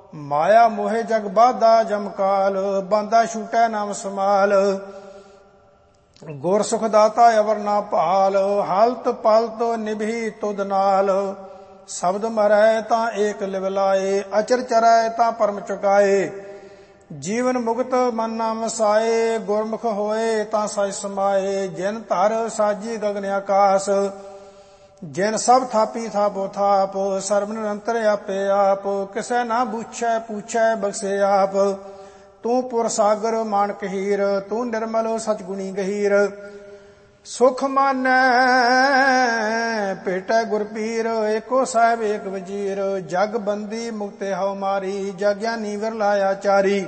ਮਾਇਆ ਮੋਹਿ ਜਗ ਬਾਧਾ ਜਮਕਾਲ, ਬਾਂਦਾ ਛੂਟੈ ਨਾਮ ਸਮਾਲ। ਗੁਰ ਸੁਖ ਦਾਤਾ ਅਵਰ ਨਾ ਭਾਲ, ਹਾਲਤ ਪਲਤ ਨਿਭੀ ਤੁਧ ਨਾਲ। ਸ਼ਬਦ ਮਰੈ ਤਾਂ ਏਕ ਲਿਵ ਲਾਏ, ਅਚਰ ਚਰੈ ਤਾਂ ਪਰਮ ਚੁਕਾਏ। ਜੀਵਨ ਮੁਕਤ ਮਨ ਨਾ ਵਸਾਏ, ਗੁਰਮੁਖ ਹੋਏ ਤਾਂ ਸਚ ਸਮਾਏ। ਜਿਨ ਧਰ ਸਾਜੀ ਗਗਨ ਆਕਾਸ, ਜਿਨ ਸਭ ਥਾਪੀ ਥਾਪੋ ਥਾਪ। ਸਰਬ ਨਿਰੰਤਰ ਆਪੇ ਆਪ, ਕਿਸੈ ਨਾ ਬੂਛੈ ਪੂਛੈ ਬਖਸ਼ੇ ਆਪ। ਤੂੰ ਪੁਰ ਸਾਗਰ ਮਾਨਕ ਹੀਰ, ਤੂੰ ਨਿਰਮਲ ਸਚ ਗੁਣੀ ਗਹੀਰ। ਸੁਖ ਮਾਨੈ ਭੇਟੈ ਗੁਰ ਪੀਰ, ਏਕੋ ਸਾਹਿਬ ਏਕ ਵਜੀਰ। ਜਗ ਬੰਦੀ ਮੁਕਤੇ ਹਉ ਮਾਰੀ, ਜਗ ਗਿਆਨੀ ਵਿਰਲਾ ਆਚਾਰੀ।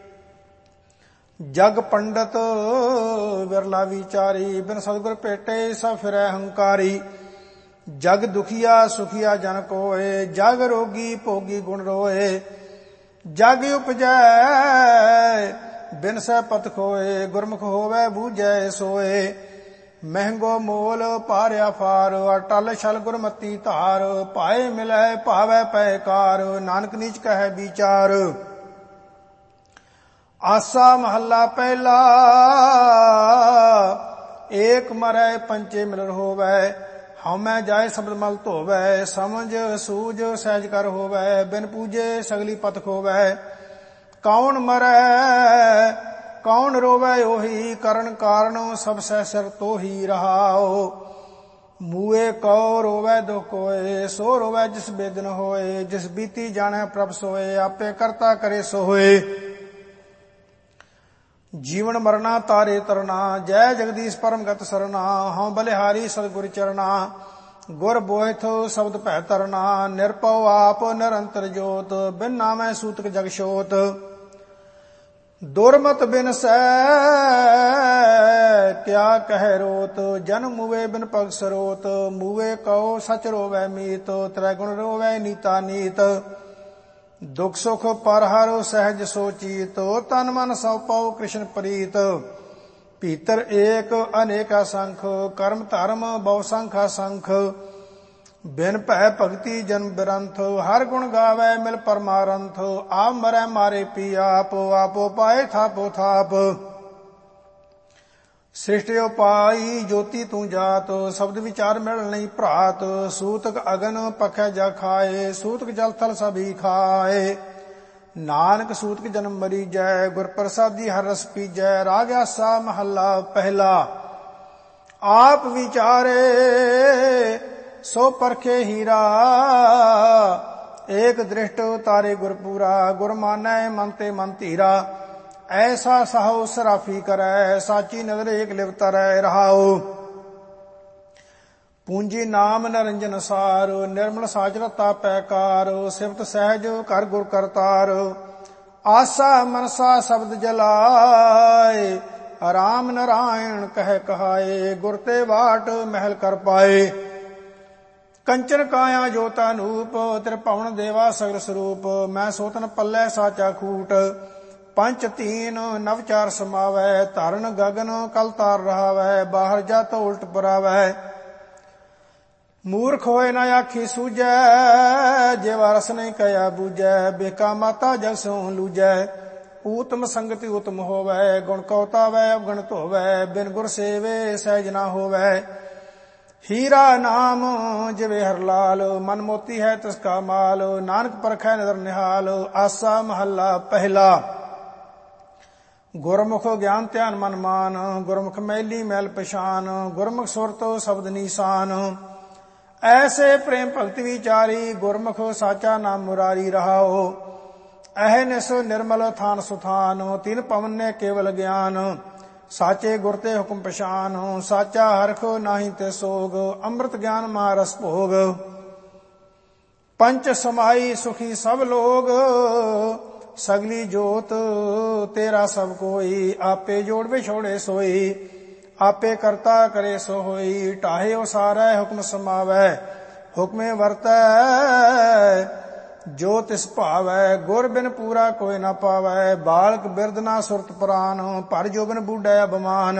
ਜਗ ਪੰਡਤ ਵਿਰਲਾ ਵਿਚਾਰੀ, ਬਿਨ ਸਤਿਗੁਰ ਭੇਟੇ ਸਭ ਫਿਰੈ ਹੰਕਾਰੀ। ਜਗ ਦੁਖੀਆ ਸੁਖੀਆ ਜਨ ਕੋਏ, ਜਗ ਰੋਗੀ ਭੋਗੀ ਗੁਣ ਰੋਏ। ਜਗ ਉਪਜੈ ਬਿਨ ਸਹਿ ਪਤ ਖੋਏ, ਗੁਰਮੁਖ ਹੋਵੈ ਬੂਝੈ ਸੋਏ। ਮਹਿੰਗੋ ਮੋਲ ਭਾਰਿਆ ਫਾਰ, ਅਟਲ ਛਲ ਗੁਰਮਤੀ ਧਾਰ। ਭਾਏ ਮਿਲੈ ਭਾਵੈ ਪੈ ਕਾਰ, ਨਾਨਕ ਨੀਚ ਕਹੈ ਵਿਚਾਰ। ਆਸਾ ਮਹੱਲਾ ਪਹਿਲਾ, ਏਕ ਮਰੈ ਪੰਚੇ ਮਿਲਨ ਹੋਵੈ। ਹਉਮੈ ਜਾਏ ਸ਼ਬਦ ਮਲ ਧੋਵੈ, ਸਮਝ ਸੂਝ ਸਹਿਜ ਕਰ ਹੋਵੈ। ਬਿਨ ਪੂਜੇ ਸਗਲੀ ਪਤ ਖੋਵੈ। ਕੌਣ ਮਰੈ ਕੌਣ ਰੋਵੈ, ਉਹੀ ਕਰਨ ਕਾਰਨ ਸਭ ਸਹਿ ਸਿਰ ਤੋਹੀ ਰਹਾਓ। ਮੂਏ ਕਉ ਰੋਵੈ ਦੁਖ ਕੋਏ, ਸੋ ਰੋਵੈ ਜਿਸ ਬੇਦਨ ਹੋਏ। ਜਿਸ ਬੀਤੀ ਜਾਣੈ ਪ੍ਰਭ ਸੋਏ, ਆਪੇ ਕਰਤਾ ਕਰੇ ਸੋ ਹੋਏ। ਜੀਵਨ ਮਰਨਾ ਤਾਰੇ ਤਰਨਾ, ਜੈ ਜਗਦੀਸ਼ ਪਰਮਗਤ ਸਰਨਾ। ਹਉ ਬਲਿਹਾਰੀ ਸਤਿਗੁਰ ਚਰਨਾ, ਗੁਰ ਬੋਹਿਥ ਸ਼ਬਦ ਭੈ ਤਰਨਾ। ਨਿਰਭਉ ਆਪ ਨਿਰੰਤਰ ਜੋਤ, ਬਿਨ ਨਾਮੈ ਸੂਤਕ ਜਗ ਛੋਤ। ਦੁਰਮਤ ਬਿਨ ਸੈ ਕਿਆ ਕਹਿ ਰੋਤ, ਜਨ ਮੂਵੇ ਬਿਨ ਪਗ ਸਰੋਤ। ਮੂਵੇ ਕਉ ਸਚ ਰੋਵੈ ਮੀਤ, ਤ੍ਰੈ ਗੁਣ ਰੋਵੈ ਨੀਤਾ ਨੀਤ। ਦੁਖ ਸੁਖ ਪਰ ਹਰਿ ਸਹਿਜ ਸੋਚੀਤ, ਤਨ ਮਨ ਸਭ ਪਾਉ ਕ੍ਰਿਸ਼ਨ ਪ੍ਰੀਤ। ਭੀਤਰ ਏਕ ਅਨੇਕਾ ਸੰਖ, ਕਰਮ ਧਰਮ ਬਹੁ ਸੰਖਾ ਸੰਖ। ਬਿਨ ਭੈ ਭਗਤੀ ਜਨਮ ਬਿਰੰਥ, ਹਰ ਗੁਣ ਗਾਵੈ ਮਿਲ ਪਰਮਾਰੰਥ। ਆਪ ਮਰੈ ਮਾਰੇ ਪੀ ਆਪ, ਆਪੋ ਪਾਏ ਥਾਪੋ ਥਾਪ। ਸ੍ਰਿਸ਼ਟਿ ਉਪਾਈ ਜੋਤੀ ਤੂੰ ਜਾਤ, ਸ਼ਬਦ ਵਿਚਾਰ ਮਿਲ ਨਹੀਂ ਭਰਾਤ। ਸੂਤਕ ਅਗਨ ਪਖੈ ਜਾ ਖਾਏ, ਸੂਤਕ ਜਲ ਥਲ ਸਭੀ ਖਾਏ। ਨਾਨਕ ਸੂਤਕ ਜਨਮ ਮਰੀਜੈ, ਗੁਰ ਪ੍ਰਸਾਦੀ ਹਰ ਰਸ ਪੀਜੈ। ਰਾਗ ਆਸਾ ਮਹੱਲਾ ਪਹਿਲਾ, ਆਪ ਵਿਚਾਰੇ ਸੋ ਪਰਖੇ ਹੀਰਾ। ਏਕ ਦ੍ਰਿਸ਼ਟ ਤਾਰੇ ਗੁਰਪੂਰਾ, ਗੁਰ ਮਾਨੈ ਮਨ ਤੇ ਮਨ ਧੀਰਾ। ਐਸਾ ਸਹਉ ਸਰਾਫੀ ਕਰੈ, ਸਾਚੀ ਨਦਰ ਏਕ ਲਿਵ ਤਰੈ ਰਹਾਉ। ਪੂੰਜੀ ਨਾਮ ਨਰੰਜਨ ਸਾਰ, ਨਿਰਮਲ ਸਾਚ ਰਤਾ ਪੈਕਾਰ। ਸਿਫਤ ਸਹਿਜ ਕਰ ਗੁਰ ਕਰਤਾਰ, ਆਸਾ ਮਨਸਾ ਸ਼ਬਦ ਜਲਾਏ। ਰਾਮ ਨਾਰਾਇਣ ਕਹਿ ਕਹਾਏ, ਗੁਰ ਤੇ ਵਾਟ ਮਹਿਲ ਕਰ ਪਾਏ। ਕੰਚਨ ਕਾਇਆ ਜੋਤ ਅਨੂਪ, ਤ੍ਰਿਭੁਵਨ ਦੇਵਾ ਸਗਲ ਸਰੂਪ। ਮੈਂ ਸੋਤਨ ਪੱਲੇ ਸਾਚਾ ਖੂਟ, ਪੰਚ ਤੀਨ ਨਵ ਚਾਰ ਸਮਾਵੈ। ਧਰਨ ਗਗਨ ਕਲ ਤਾਰ ਰਹਾਵੈ, ਬਾਹਰ ਜਤ ਉਲਟ ਪਰਾਵੈ। ਮੂਰਖ ਹੋਏ ਨਾ ਆਖੀ ਸੂਝੈ, ਜਿਵਾ ਰਸ ਨਹੀਂ ਕਹਿਆ ਬੂਝੈ। ਬੇਕਾ ਮਾਤਾ ਜਗ ਸੋ ਲੂਝੈ, ਊਤਮ ਸੰਗਤੀ ਉਤਮ ਹੋਵੈ। ਗੁਣ ਕਉਤਾਵੈ ਅਵਗਣਤ ਹੋਵੈ, ਬਿਨ ਗੁਰ ਸੇਵੇ ਸਹਿਜ ਨਾ ਹੋਵੈ। ਹੀਰਾ ਨਾਮ ਜਿਵੇ ਹਰ ਲਾਲ, ਮਨ ਮੋਤੀ ਹੈ ਤਿਸ ਕਾ ਮਾਲ। ਨਾਨਕ ਪਰਖੈ ਨਦਰ ਨਿਹਾਲ, ਆਸਾ ਮਹੱਲਾ ਪਹਿਲਾ। ਗੁਰਮੁਖ ਗਿਆਨ ਧਿਆਨ ਮਨ ਮਾਨ, ਗੁਰਮੁਖ ਮੈਲੀ ਮੈਲ ਪਛਾਨ। ਗੁਰਮੁਖ ਸੁਰਤ ਸ਼ਬਦ ਨੀਸਾਨ, ਐਸੇ ਪ੍ਰੇਮ ਭਗਤੀ ਵਿਚਾਰੀ। ਗੁਰਮੁਖ ਸਾਚਾ ਨਾਮ ਮੁਰਾਰੀ ਰਹਾਓ। ਅਹਨਿਸ ਨਿਰਮਲ ਥਾਨ ਸੁਥਾਨ, ਤਿਨ ਪਵਨ ਨੇ ਕੇਵਲ ਗਿਆਨ। ਸਾਚੇ ਗੁਰ ਤੇ ਹੁਕਮ ਪਛਾਨ, ਸਾਚਾ ਹਰਖ ਨਾਹੀ ਤੇ ਸੋਗ। ਅੰਮ੍ਰਿਤ ਗਿਆਨ ਮਹਾਰਸ ਭੋਗ, ਪੰਚ ਸਮਾਈ ਸੁਖੀ ਸਭ ਲੋਗ। ਸਗਲੀ ਜੋਤ ਤੇਰਾ ਸਭ ਕੋਈ, ਆਪੇ ਜੋੜ ਵਿਛੋੜੇ ਸੋਈ। ਆਪੇ ਕਰਤਾ ਕਰੇ ਸੋ ਹੋਈ, ਢਾਹੇ ਉਸਾਰੈ ਹੁਕਮ ਸਮਾਵੈ। ਹੁਕਮੇ ਵਰਤੈ ਜੋ ਤਿਸ ਭਾਵੈ, ਗੁਰ ਬਿਨ ਪੂਰਾ ਕੋਈ ਨਾ ਪਾਵੈ। ਬਾਲਕ ਬਿਰਧ ਨਾ ਸੁਰਤ ਪ੍ਰਾਨ, ਭਰ ਜੋਬਨ ਬੂਢੈ ਅਭਮਾਨ।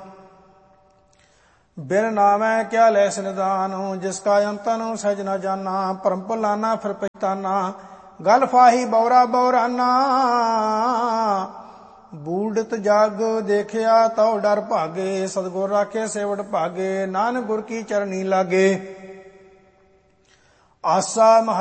ਬਿਨ ਨਾਮੈ ਕਿਆ ਲੈਸ ਨਿਦਾਨ, ਜਿਸ ਕਾ ਅੰਤ ਨ ਸਹਿਜ ਨ ਜਾਨਾ। ਭਰਮ ਭੁਲਾਨਾ ਫਿਰ ਪਛਤਾਨਾ, ਗਲ ਫਾਹੀ ਬੌਰਾ ਬੌਰਾਨਾ। ਬੂੜਤ ਜਗ ਦੇਖਿਆ ਤਉ ਡਰ ਭਾਗੇ। ਸਤਿਗੁਰ ਰਾਖੇ ਸੇਵਟ ਭਾਗੇ। ਨਾਨਕ ਗੁਰ ਕੀ ਚਰਣੀ ਲਾਗੇ। ਆਸਾ